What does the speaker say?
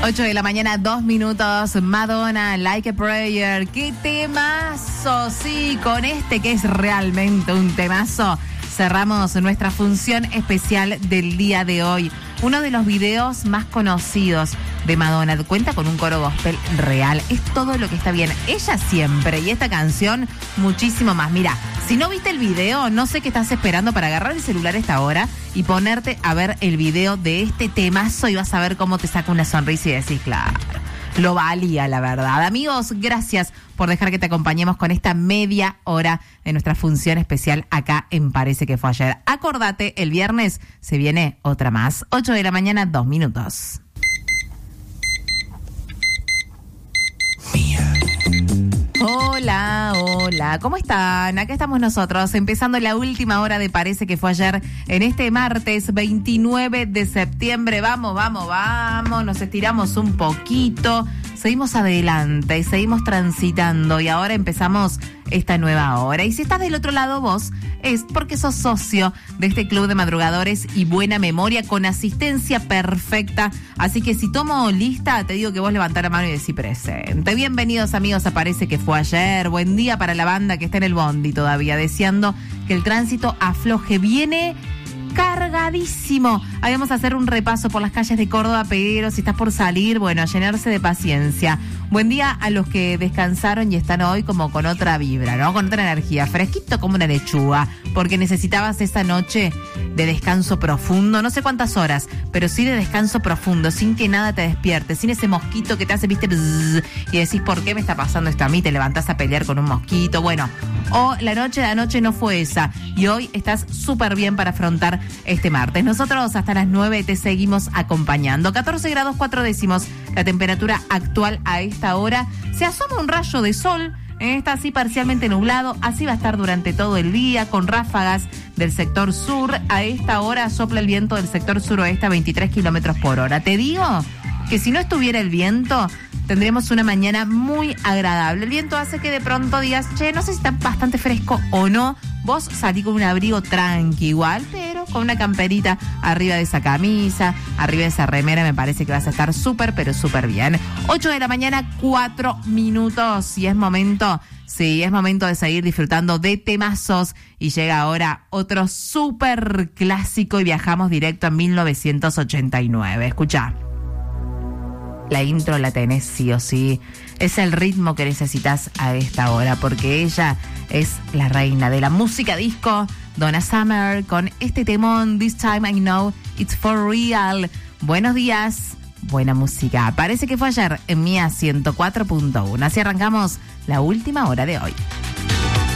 8 de la mañana, 2 minutos. Madonna, Like a Prayer. ¡Qué temazo! Sí, con este que es realmente un temazo, cerramos nuestra función especial del día de hoy. Uno de los videos más conocidos de Madonna. Cuenta con un coro gospel real. Es todo lo que está bien. Ella siempre. Y esta canción, muchísimo más. Mira, si no viste el video, no sé qué estás esperando para agarrar el celular a esta hora y ponerte a ver el video de este temazo y vas a ver cómo te saca una sonrisa y decís, claro, lo valía, la verdad. Amigos, gracias por dejar que te acompañemos con esta media hora de nuestra función especial acá en Parece que fue ayer. Acordate, el viernes se viene otra más. 8 de la mañana, 2 minutos. Hola, hola, ¿cómo están? Acá estamos nosotros, empezando la última hora de Parece que fue ayer, en este martes 29 de septiembre. Vamos, nos estiramos un poquito, seguimos adelante, seguimos transitando y ahora empezamos esta nueva hora. Y si estás del otro lado vos, es porque sos socio de este club de madrugadores y buena memoria con asistencia perfecta. Así que si tomo lista, te digo que vos levantá la mano y decís presente. Bienvenidos amigos a Parece que fue ayer. Buen día para la banda que está en el bondi todavía, deseando que el tránsito afloje. Viene cargadísimo. Ahí vamos a hacer un repaso por las calles de Córdoba, pero si estás por salir, bueno, a llenarse de paciencia. Buen día a los que descansaron y están hoy como con otra vibra, ¿no? Con otra energía, fresquito como una lechuga, porque necesitabas esa noche de descanso profundo, no sé cuántas horas, pero sí de descanso profundo, sin que nada te despierte, sin ese mosquito que te hace, viste, bzz, y decís, ¿por qué me está pasando esto a mí? Te levantás a pelear con un mosquito, bueno, o la noche de anoche no fue esa, y hoy estás súper bien para afrontar este martes. Nosotros hasta las 9 te seguimos acompañando. 14 grados 4 décimos, la temperatura actual a esta hora. Se asoma un rayo de sol, está así parcialmente nublado, así va a estar durante todo el día, con ráfagas del sector sur. A esta hora sopla el viento del sector suroeste a 23 kilómetros por hora. Te digo que si no estuviera el viento, tendremos una mañana muy agradable. El viento hace que de pronto digas, che, no sé si está bastante fresco o no. Vos salí con un abrigo tranqui igual, pero con una camperita arriba de esa camisa, arriba de esa remera, me parece que vas a estar súper, pero súper bien. 8 de la mañana, 4 minutos, y es momento, sí, es momento de seguir disfrutando de temazos, y llega ahora otro súper clásico y viajamos directo a 1989. Escuchá. La intro la tenés sí o sí. Es el ritmo que necesitas a esta hora, porque ella es la reina de la música disco, Donna Summer, con este temón, This Time I Know It's For Real. Buenos días, buena música. Parece que fue ayer en Mía 104.1. Así arrancamos la última hora de hoy.